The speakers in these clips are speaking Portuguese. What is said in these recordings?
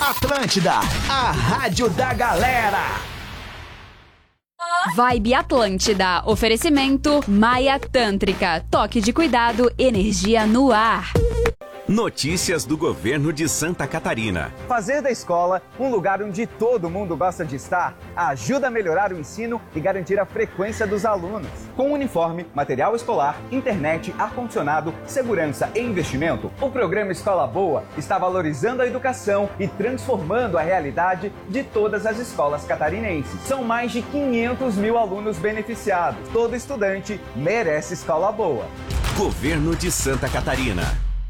Atlântida, a rádio da galera. Vibe Atlântida. Oferecimento Maia Tântrica. Toque de cuidado, energia no ar. Notícias do governo de Santa Catarina. Fazer da escola um lugar onde todo mundo gosta de estar ajuda a melhorar o ensino e garantir a frequência dos alunos. Com uniforme, material escolar, internet, ar-condicionado, segurança e investimento, o programa Escola Boa está valorizando a educação e transformando a realidade de todas as escolas catarinenses. São mais de 500 mil alunos beneficiados. Todo estudante merece escola boa. Governo de Santa Catarina.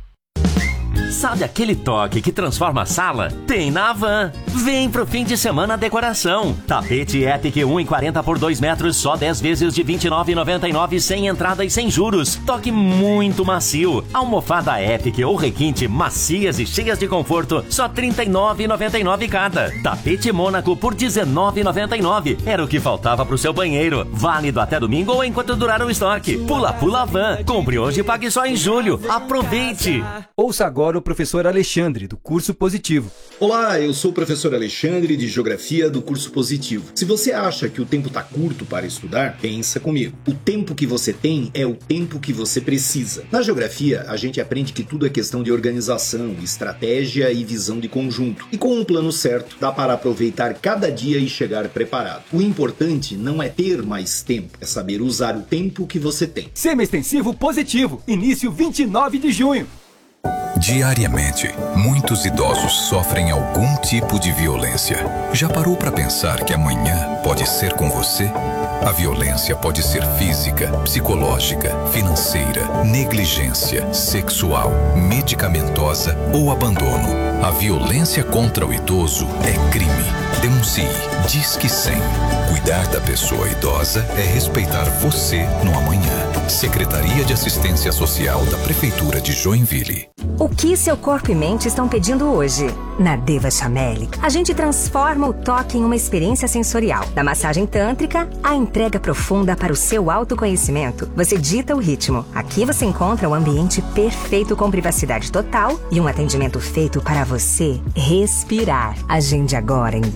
Sabe aquele toque que transforma a sala? Tem na Havan. Vem pro fim de semana decoração. Tapete Epic 1,40 por 2 metros, só 10 vezes de R$ 29,99 sem entrada e sem juros. Toque muito macio. Almofada Epic ou requinte macias e cheias de conforto, só R$ 39,99 cada. Tapete Mônaco por R$ 19,99. Era o que faltava pro seu banheiro. Válido até domingo ou enquanto durar o estoque. Pula Havan. Compre hoje e pague só em julho. Aproveite! Ouça agora o professor Alexandre, do Curso Positivo. Olá, eu sou o professor Alexandre, de Geografia, do Curso Positivo. Se você acha que o tempo está curto para estudar, pensa comigo. O tempo que você tem é o tempo que você precisa. Na Geografia, a gente aprende que tudo é questão de organização, estratégia e visão de conjunto. E com um plano certo, dá para aproveitar cada dia e chegar preparado. O importante não é ter mais tempo, é saber usar o tempo que você tem. Semi-extensivo Positivo, início 29 de junho. Diariamente, muitos idosos sofrem algum tipo de violência. Já parou para pensar que amanhã pode ser com você? A violência pode ser física, psicológica, financeira, negligência, sexual, medicamentosa ou abandono. A violência contra o idoso é crime. Denuncie. Disque 100. Cuidar da pessoa idosa é respeitar você no amanhã. Secretaria de Assistência Social da Prefeitura de Joinville. O que seu corpo e mente estão pedindo hoje? Na Deva Chameli, a gente transforma o toque em uma experiência sensorial. Da massagem tântrica à entrega profunda para o seu autoconhecimento, você dita o ritmo. Aqui você encontra o ambiente perfeito com privacidade total e um atendimento feito para você respirar. Agende agora em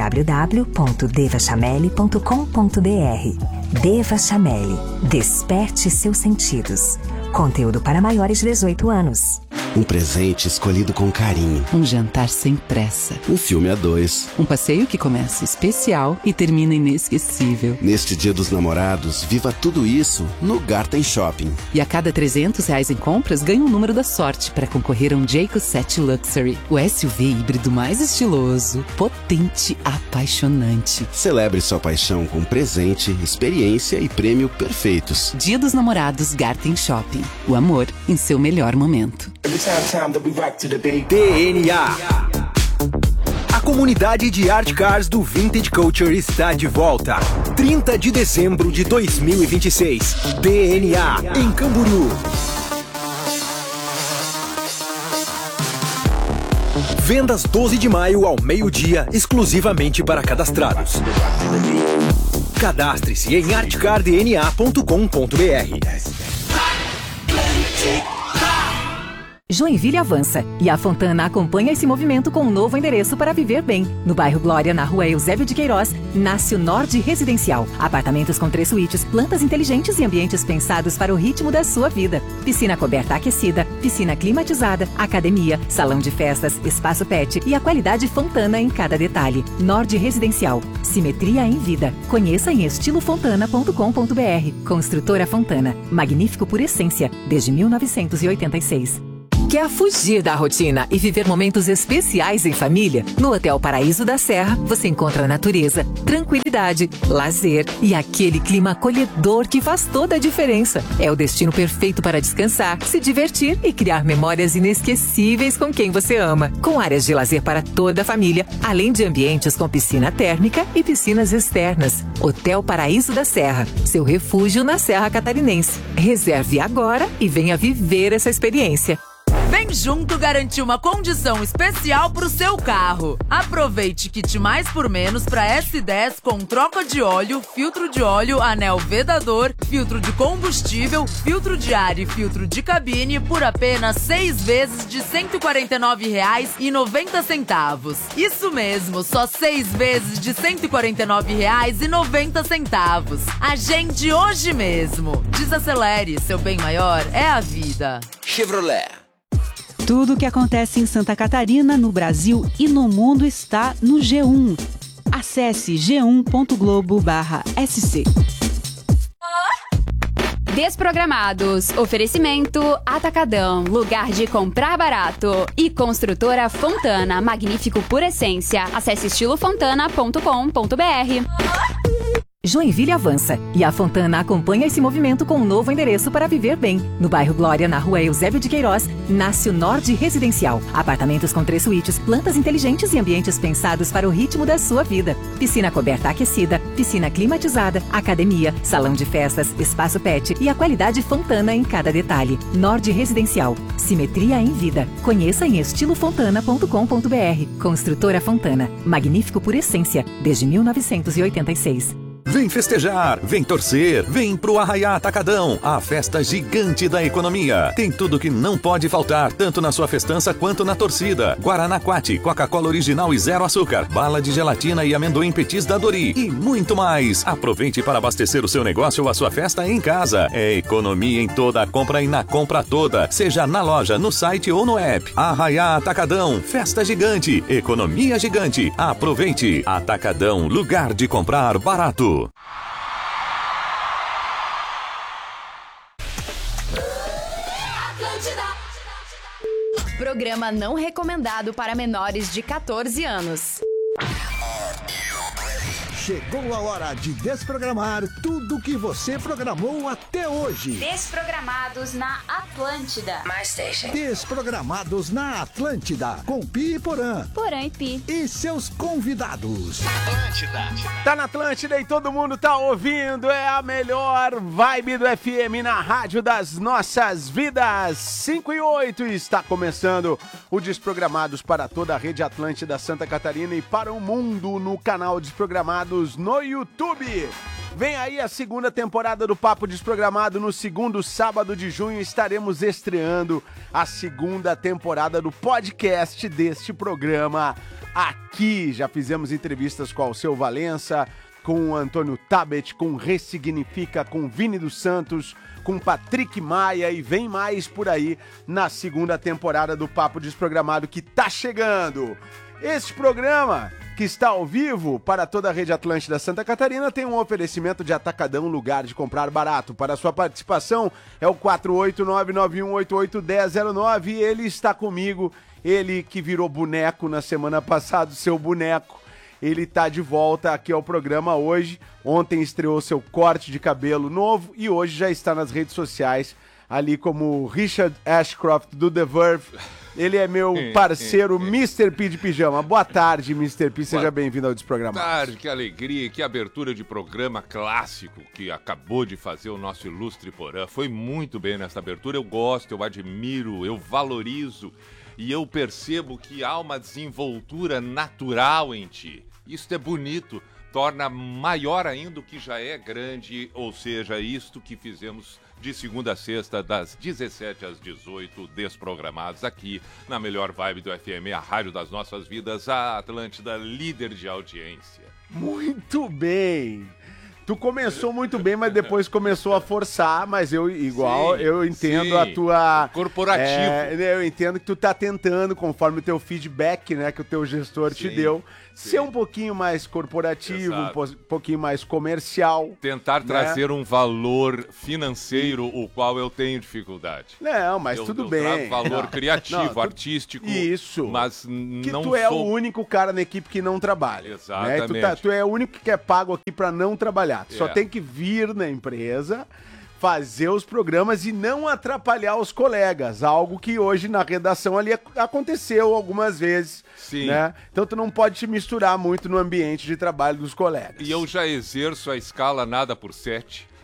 www.devachameli.com.br. Deva Chameli. Desperte seus sentidos. Conteúdo para maiores de 18 anos. Um presente escolhido com carinho. Um jantar sem pressa. Um filme a dois. Um passeio que começa especial e termina inesquecível. Neste Dia dos Namorados, viva tudo isso no Garten Shopping. E a cada R$300 em compras, ganha um número da sorte para concorrer a um Jayco 7 Luxury. O SUV híbrido mais estiloso, potente, apaixonante. Celebre sua paixão com presente, experiência e prêmio perfeitos. Dia dos Namorados Garten Shopping. O amor em seu melhor momento. DNA. A comunidade de Art Cars do Vintage Culture está de volta. 30 de dezembro de 2026. DNA, em Camboriú. Vendas 12 de maio ao meio-dia, exclusivamente para cadastrados. Cadastre-se em artcardna.com.br. Joinville avança e a Fontana acompanha esse movimento com um novo endereço para viver bem. No bairro Glória, na rua Eusébio de Queiroz, nasce o Nord Residencial. Apartamentos com 3 suítes, plantas inteligentes e ambientes pensados para o ritmo da sua vida. Piscina coberta aquecida, piscina climatizada, academia, salão de festas, espaço pet e a qualidade Fontana em cada detalhe. Nord Residencial. Simetria em vida. Conheça em estilofontana.com.br. Construtora Fontana. Magnífico por essência. Desde 1986. Quer fugir da rotina e viver momentos especiais em família? No Hotel Paraíso da Serra, você encontra natureza, tranquilidade, lazer e aquele clima acolhedor que faz toda a diferença. É o destino perfeito para descansar, se divertir e criar memórias inesquecíveis com quem você ama. Com áreas de lazer para toda a família, além de ambientes com piscina térmica e piscinas externas. Hotel Paraíso da Serra, seu refúgio na Serra Catarinense. Reserve agora e venha viver essa experiência. Vem vem junto garantir uma condição especial pro seu carro. Aproveite kit mais por menos para S10 com troca de óleo, filtro de óleo, anel vedador, filtro de combustível, filtro de ar e filtro de cabine por apenas 6 vezes de R$ 149,90. Isso mesmo, só 6 vezes de R$ 149,90. Agende hoje mesmo. Desacelere, seu bem maior é a vida. Chevrolet. Tudo o que acontece em Santa Catarina, no Brasil e no mundo está no G1. Acesse g1.globo/sc. Desprogramados. Oferecimento Atacadão, lugar de comprar barato. E Construtora Fontana, magnífico por essência. Acesse estilofontana.com.br. Joinville avança e a Fontana acompanha esse movimento com um novo endereço para viver bem. No bairro Glória, na rua Eusébio de Queiroz, nasce o Nord Residencial. Apartamentos com 3 suítes, plantas inteligentes e ambientes pensados para o ritmo da sua vida. Piscina coberta aquecida, piscina climatizada, academia, salão de festas, espaço pet e a qualidade Fontana em cada detalhe. Nord Residencial. Simetria em vida. Conheça em estilofontana.com.br. Construtora Fontana. Magnífico por essência, desde 1986. Vem festejar, vem torcer, vem pro Arraiá Atacadão, a festa gigante da economia. Tem tudo que não pode faltar, tanto na sua festança quanto na torcida. Guaraná Quati, Coca-Cola original e 0 açúcar, bala de gelatina e amendoim petis da Dori e muito mais. Aproveite para abastecer o seu negócio ou a sua festa em casa. É economia em toda a compra e na compra toda, seja na loja, no site ou no app. Arraiá Atacadão, festa gigante, economia gigante. Aproveite. Atacadão, lugar de comprar barato. Programa não recomendado para menores de 14 anos. Chegou a hora de desprogramar tudo que você programou até hoje. Desprogramados na Atlântida. Mais Station. Desprogramados na Atlântida, com Pi e Porã. Porã e Pi. E seus convidados. Atlântida. Tá na Atlântida e todo mundo tá ouvindo. É a melhor vibe do FM na rádio das nossas vidas. 5 e 8 está começando o Desprogramados para toda a rede Atlântida Santa Catarina e para o mundo no canal Desprogramados no YouTube. Vem aí a segunda temporada do Papo Desprogramado. No segundo sábado de junho estaremos estreando a segunda temporada do podcast deste programa aqui. Já fizemos entrevistas com o Alceu Valença, com o Antônio Tabet, com Ressignifica, com Vini dos Santos, com Patrick Maia e vem mais por aí na segunda temporada do Papo Desprogramado que tá chegando. Este programa, que está ao vivo para toda a rede Atlântida Santa Catarina, tem um oferecimento de Atacadão, lugar de comprar barato. Para a sua participação é o 48991881009 e ele está comigo, ele que virou boneco na semana passada, seu boneco. Ele está de volta aqui ao programa hoje. Ontem estreou seu corte de cabelo novo e hoje já está nas redes sociais, ali como Richard Ashcroft do The Verve. Ele é meu parceiro, Mr. P de Pijama. Boa tarde, Mr. P. Seja bem-vindo ao Desprogramado. Boa tarde, que alegria, que abertura de programa clássico que acabou de fazer o nosso ilustre Porã. Foi muito bem nessa abertura. Eu gosto, eu admiro, eu valorizo e eu percebo que há uma desenvoltura natural em ti. Isso é bonito, torna maior ainda o que já é grande, ou seja, isto que fizemos de segunda a sexta, das 17 às 18, desprogramados aqui na melhor vibe do FM, a rádio das nossas vidas, a Atlântida, líder de audiência. Muito bem! Tu começou muito bem, mas depois começou a forçar, mas eu entendo a tua... Corporativo. Eu entendo que tu tá tentando, conforme o teu feedback, né, que o teu gestor te deu, ser um pouquinho mais corporativo, um pouquinho mais comercial. Tentar trazer um valor financeiro, o qual eu tenho dificuldade. Não, mas tudo bem. Eu trago valor criativo, artístico. Isso. Mas que não tu é o único cara na equipe que não trabalha. Exatamente. Né? Tu é o único que é pago aqui pra não trabalhar. Tu só tem que vir na empresa, fazer os programas e não atrapalhar os colegas. Algo que hoje na redação ali aconteceu algumas vezes. Sim. Né? Então tu não pode te misturar muito no ambiente de trabalho dos colegas. E eu já exerço a escala nada por 7.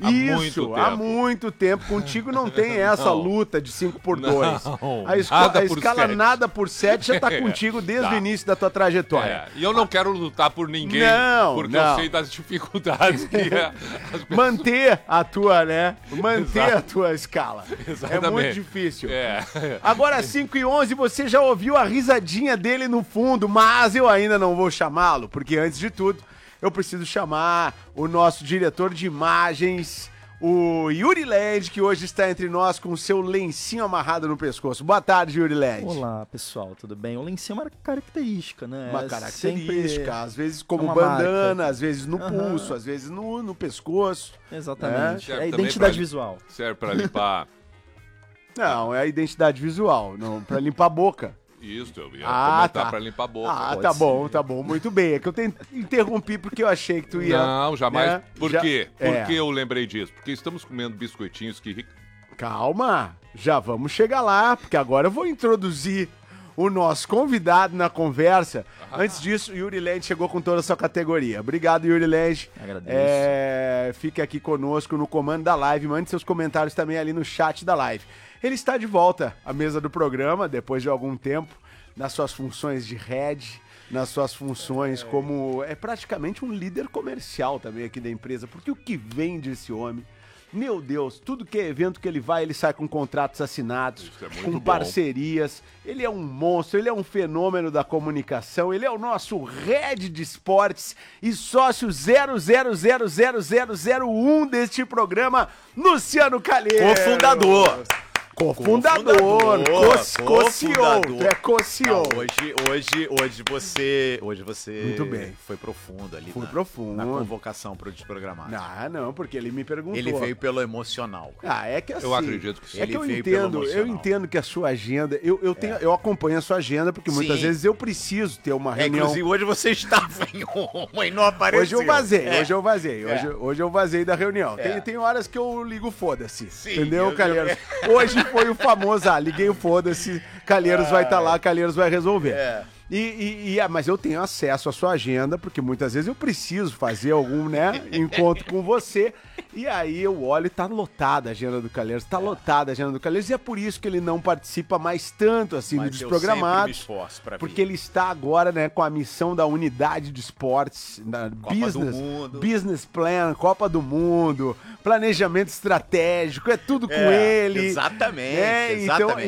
Isso, há muito tempo. Contigo não tem essa luta de 5x2. A escala nada por 7 já tá contigo desde o início da tua trajetória. E eu não quero lutar por ninguém, porque eu sei das dificuldades que as pessoas... Manter a tua, né? Manter a tua escala. Exatamente. É muito difícil. Agora, às 5h11, você já ouviu a risadinha dele no fundo, mas eu ainda não vou chamá-lo, porque antes de tudo, eu preciso chamar o nosso diretor de imagens, o Yuri Land, que hoje está entre nós com o seu lencinho amarrado no pescoço. Boa tarde, Yuri Land. Olá, pessoal, tudo bem? O lencinho é uma característica, né? Uma característica, às vezes como bandana, marca. Às vezes no pulso, às vezes no pescoço. Exatamente, é a identidade visual. Serve para limpar... Não, é a identidade visual, não para limpar a boca. Isso, eu ia comentar pra limpar a boca. Tá bom, muito bem. É que eu interrompi porque eu achei que tu ia... Não, jamais. Né? Por quê? Por que eu lembrei disso? Porque estamos comendo biscoitinhos que... Calma, já vamos chegar lá, porque agora eu vou introduzir o nosso convidado na conversa. Antes disso, Yuri Land chegou com toda a sua categoria. Obrigado, Yuri Land. Agradeço. Fique aqui conosco no comando da live. Mande seus comentários também ali no chat da live. Ele está de volta à mesa do programa, depois de algum tempo, nas suas funções de head, nas suas funções como... É praticamente um líder comercial também aqui da empresa, porque o que vende esse homem... Meu Deus, tudo que é evento que ele vai, ele sai com contratos assinados, com parcerias. Ele é um monstro, ele é um fenômeno da comunicação, ele é o nosso head de esportes e sócio 0000001 deste programa, Luciano Calheiros. Cofundador, co-CEO, Hoje você muito bem. Foi profundo ali. Na convocação para o Desprogramado. Não, porque ele me perguntou. Ele veio pelo emocional. É que assim. Eu acredito que sim. É que eu entendo que a sua agenda, eu acompanho a sua agenda, porque muitas vezes eu preciso ter uma reunião. Inclusive hoje você estava em uma e não apareceu. Hoje eu vazei da reunião. Tem horas que eu ligo foda-se, entendeu, Calheiros? Hoje foi o famoso, liguei o foda-se, Calheiros vai estar lá, Calheiros vai resolver. Mas eu tenho acesso à sua agenda, porque muitas vezes eu preciso fazer algum, encontro com você, e aí eu olho e tá lotada a agenda do Calheiros, e é por isso que ele não participa mais tanto, assim, do Desprogramado, porque ele está agora, com a missão da unidade de esportes, da business plan, Copa do Mundo, planejamento estratégico, é tudo com ele. Exatamente.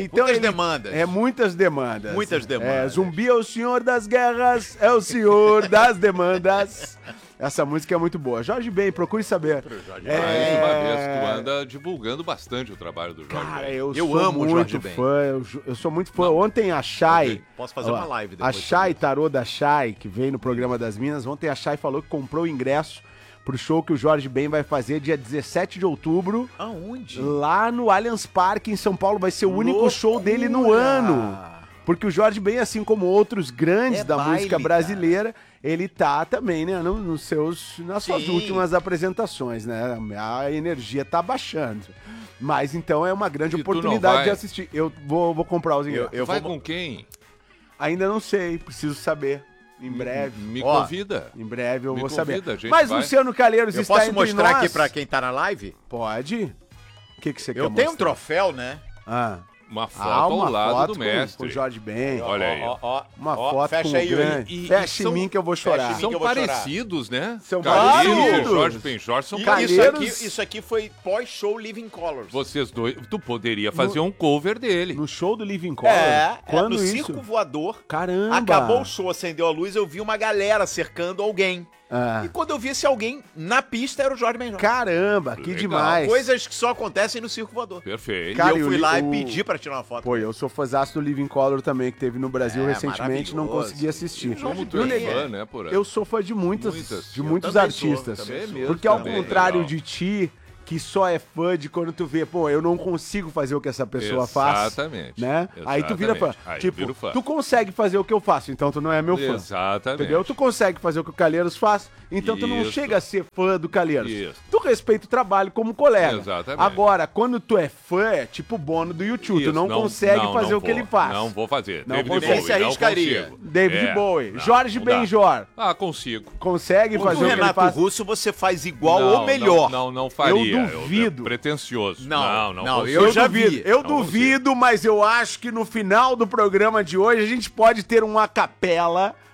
Muitas demandas. Muitas demandas. Zumbi é o senhor das guerras, é o senhor das demandas. Essa música é muito boa. Jorge Ben, procure saber. Mais uma vez, tu anda divulgando bastante o trabalho do Jorge Ben. Eu amo o Jorge Ben. Eu sou muito fã. Ontem a Chay... Posso fazer uma live depois. A Chay, tarô da Chay, que veio no programa das Minas, ontem a Chay falou que comprou o ingresso pro show que o Jorge Ben vai fazer dia 17 de outubro. Aonde? Lá no Allianz Parque, em São Paulo. Vai ser o único show dele no ano. Porque o Jorge Ben, assim como outros grandes da música brasileira, ele tá também, nas suas últimas apresentações, A energia tá baixando. Mas então é uma grande oportunidade de assistir. Eu vou comprar os ingressos. Vai com quem? Ainda não sei, preciso saber. Em breve. Me convida. Em breve eu vou saber. Mas Luciano Calheiros está entre nós. Eu posso mostrar aqui pra quem tá na live? Pode. O que você quer mostrar? Eu tenho um troféu, Uma foto ao lado do mestre. Com o Jorge Ben. Olha aí. Uma foto fecha com aí, o grande. Fecha em mim que eu vou chorar. São parecidos, né? São parecidos. Jorge Ben-Jor são parecidos. Isso aqui foi pós-show Living Colors. Vocês dois, tu poderia fazer um cover dele. No show do Living Colors? Quando no Circo Voador. Caramba. Acabou o show, acendeu a luz, eu vi uma galera cercando alguém. E quando eu vi esse alguém na pista, era o Jorge Ben-Jor. Caramba, que demais. Coisas que só acontecem no Circo Voador. Perfeito. Cara, e eu fui lá e pedi pra tirar uma foto. Pô, eu sou fãzaço do Living Color também, que teve no Brasil recentemente, não consegui assistir. Eu sou fã de muitos artistas. Porque ao contrário de ti, que só é fã de quando tu vê, eu não consigo fazer o que essa pessoa faz. Exatamente. Aí tu vira fã. Tu consegue fazer o que eu faço, então tu não é meu fã. Exatamente. Entendeu? Tu consegue fazer o que o Calheiros faz, Então tu não Isso. chega a ser fã do Calheiros. Isso. Tu respeita o trabalho como colega. Exatamente. Agora, quando tu é fã, é tipo o Bono do YouTube. Isso, Tu não consegue fazer o que ele faz. Não vou fazer. Não David consegue. Bowie, Se arriscaria. não consigo. David Bowie. Não, Jorge não dá. Benjor. Ah, consigo. Consegue fazer o que ele Renato faz? Russo você faz igual Não, ou melhor. Não faria. Eu duvido. É pretencioso. Não, consigo. eu já vi. Eu Não duvido, mas eu acho que no final do programa de hoje a gente pode ter uma capela